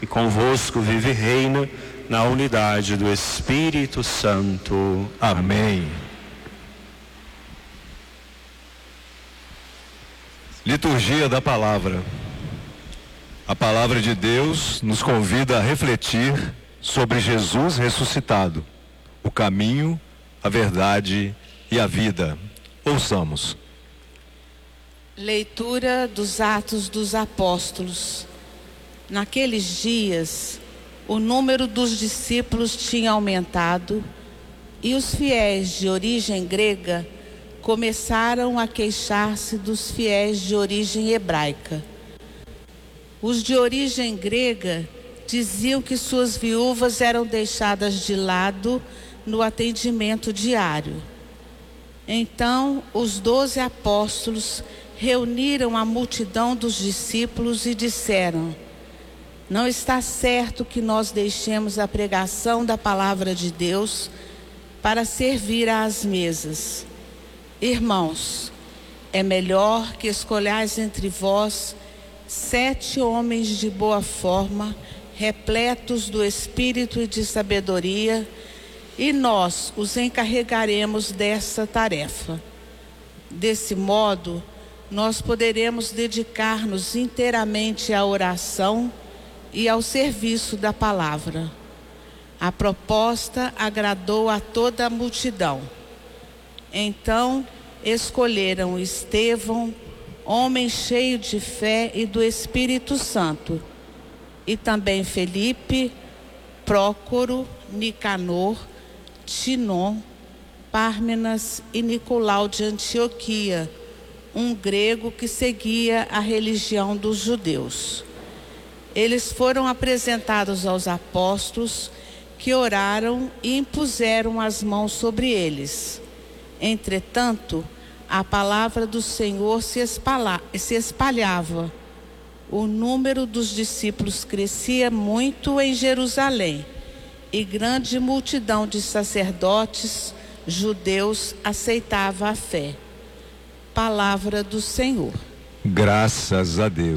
e convosco vive e reina na unidade do Espírito Santo. Amém. Liturgia da Palavra. A Palavra de Deus nos convida a refletir sobre Jesus ressuscitado, o caminho, a verdade e a vida. Ouçamos. Leitura dos Atos dos Apóstolos. Naqueles dias, o número dos discípulos tinha aumentado e os fiéis de origem grega começaram a queixar-se dos fiéis de origem hebraica. Os de origem grega diziam que suas viúvas eram deixadas de lado no atendimento diário. Então, os 12 apóstolos reuniram a multidão dos discípulos e disseram: não está certo que nós deixemos a pregação da palavra de Deus para servir às mesas. Irmãos, é melhor que escolhais entre vós 7 homens de boa forma, repletos do espírito e de sabedoria, e nós os encarregaremos dessa tarefa. Desse modo, nós poderemos dedicar-nos inteiramente à oração e ao serviço da palavra. A proposta agradou a toda a multidão. Então, escolheram Estevão, homem cheio de fé e do Espírito Santo, e também Felipe, Prócoro, Nicanor, Tinon, Pármenas e Nicolau de Antioquia, um grego que seguia a religião dos judeus. Eles foram apresentados aos apóstolos, que oraram e impuseram as mãos sobre eles. Entretanto, a palavra do Senhor se espalhava. O número dos discípulos crescia muito em Jerusalém, e grande multidão de sacerdotes judeus aceitava a fé. Palavra do Senhor. Graças a Deus.